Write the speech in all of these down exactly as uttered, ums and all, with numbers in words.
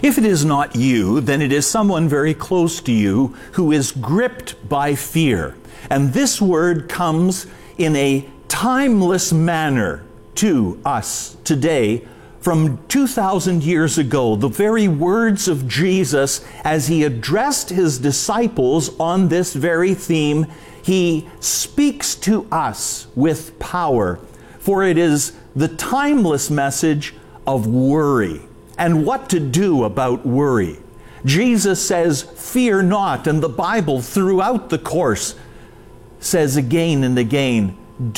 If it is not you, then it is someone very close to you who is gripped by fear. And this word comes in a timeless manner to us today from two thousand years ago. The very words of Jesus as he addressed his disciples on this very theme, he speaks to us with power. For it is the timeless message of worry and what to do about worry. Jesus says, fear not, and the Bible throughout the course says again and again,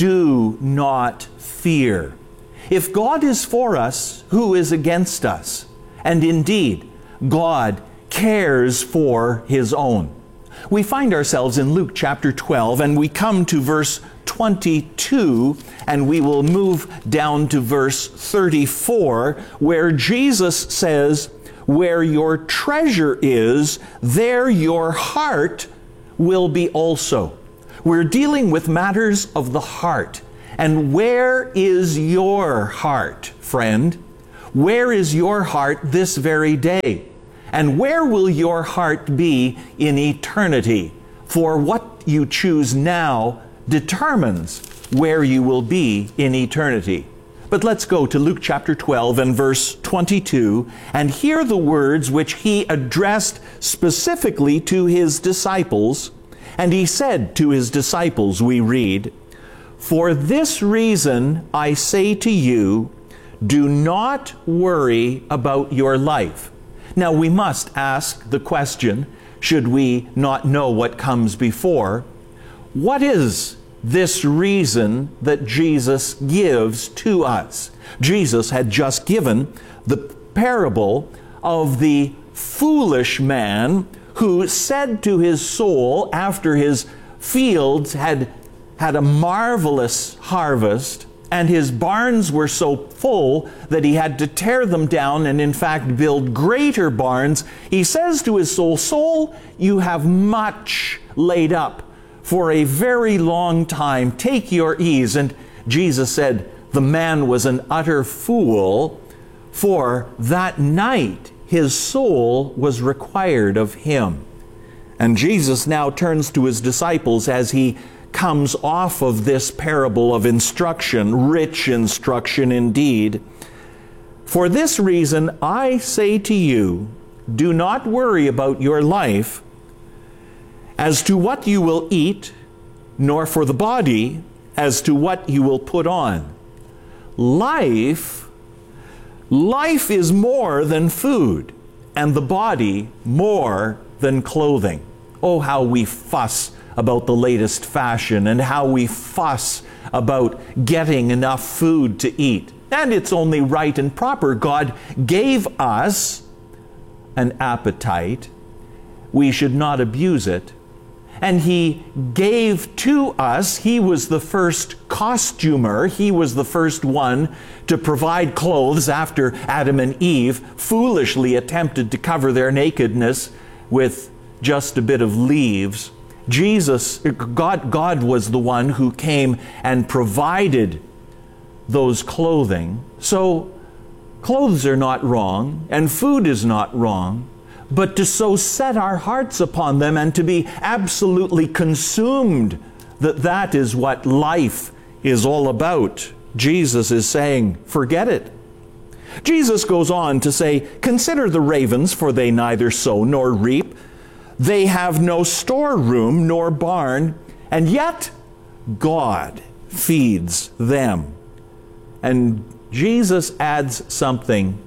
do not fear. If God is for us, who is against us? And indeed, God cares for his own. We find ourselves in Luke chapter twelve, and we come to verse twenty-two, and we will move down to verse thirty-four, where Jesus says, where your treasure is, there your heart will be also. We're dealing with matters of the heart. And where is your heart, friend? Where is your heart this very day? And where will your heart be in eternity? For what you choose now determines where you will be in eternity. But let's go to Luke chapter twelve and verse twenty-two and hear the words which he addressed specifically to his disciples. And he said to his disciples, we read, for this reason I say to you, do not worry about your life. Now we must ask the question, should we not know what comes before? What is this reason that Jesus gives to us? Jesus had just given the parable of the foolish man who said to his soul after his fields had had a marvelous harvest, and his barns were so full that he had to tear them down and in fact build greater barns. He says to his soul, soul, you have much laid up for a very long time. Take your ease. And Jesus said, the man was an utter fool, for that night his soul was required of him. And Jesus now turns to his disciples as he comes off of this parable of instruction, rich instruction indeed. For this reason, I say to you, do not worry about your life as to what you will eat, nor for the body as to what you will put on. Life, life is more than food, and the body more than clothing. Oh, how we fuss about the latest fashion, and how we fuss about getting enough food to eat. And it's only right and proper. God gave us an appetite. We should not abuse it. And he gave to us, he was the first costumer, he was the first one to provide clothes after Adam and Eve foolishly attempted to cover their nakedness with just a bit of leaves. Jesus, God, God was the one who came and provided those clothing. So clothes are not wrong, and food is not wrong, but to so set our hearts upon them and to be absolutely consumed that that is what life is all about. Jesus is saying, forget it. Jesus goes on to say, consider the ravens, for they neither sow nor reap. They have no storeroom nor barn, and yet God feeds them. And Jesus adds something.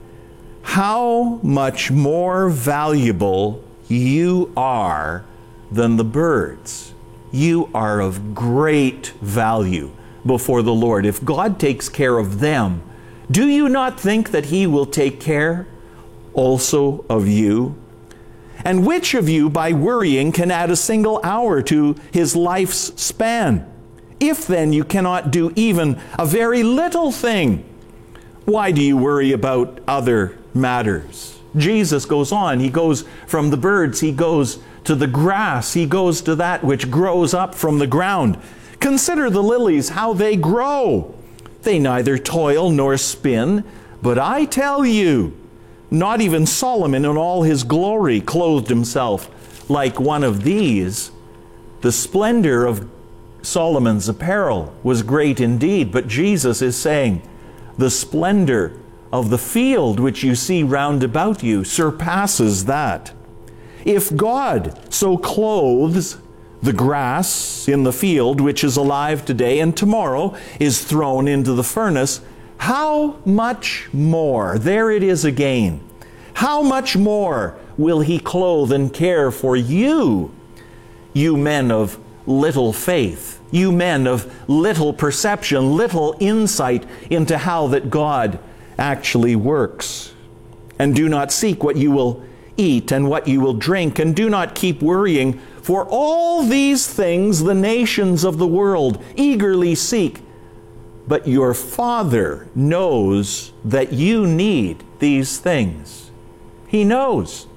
How much more valuable you are than the birds. You are of great value before the Lord. If God takes care of them, do you not think that he will take care also of you? And which of you, by worrying, can add a single hour to his life's span? If then you cannot do even a very little thing, why do you worry about other matters? Jesus goes on. He goes from the birds, he goes to the grass, he goes to that which grows up from the ground. Consider the lilies, how they grow. They neither toil nor spin, but I tell you Not even Solomon in all his glory clothed himself like one of these. The splendor of Solomon's apparel was great indeed, but Jesus is saying, the splendor of the field which you see round about you surpasses that. If God so clothes the grass in the field, which is alive today and tomorrow is thrown into the furnace, how much more, there it is again, how much more will He clothe and care for you, you men of little faith, you men of little perception, little insight into how that God actually works. And do not seek what you will eat and what you will drink, and do not keep worrying, for all these things the nations of the world eagerly seek. But your Father knows that you need these things. He knows.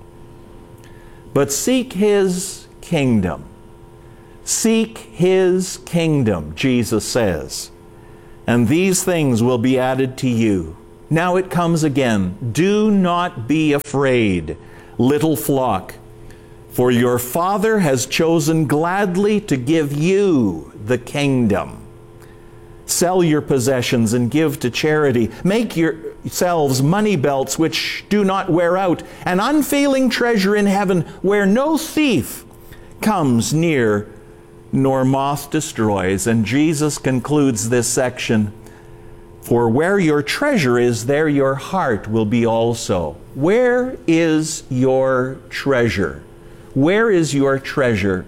But seek His kingdom. Seek His kingdom, Jesus says, and these things will be added to you. Now it comes again. Do not be afraid, little flock, for your Father has chosen gladly to give you the kingdom. Sell your possessions and give to charity. Make yourselves money belts which do not wear out, an unfailing treasure in heaven where no thief comes near nor moth destroys. And Jesus concludes this section, for where your treasure is, there your heart will be also. Where is your treasure? Where is your treasure?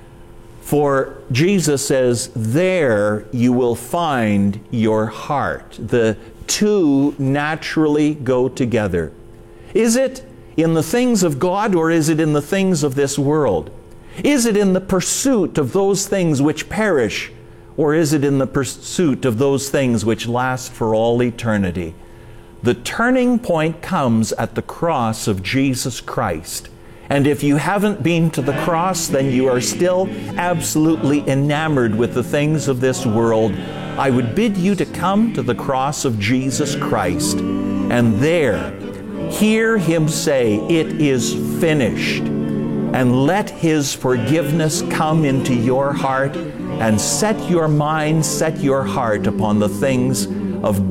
For Jesus says, there you will find your heart. The two naturally go together. Is it in the things of God, or is it in the things of this world? Is it in the pursuit of those things which perish, or is it in the pursuit of those things which last for all eternity? The turning point comes at the cross of Jesus Christ. And if you haven't been to the cross, then you are still absolutely enamored with the things of this world. I would bid you to come to the cross of Jesus Christ, and there hear Him say, "It is finished." And let His forgiveness come into your heart, and set your mind, set your heart upon the things of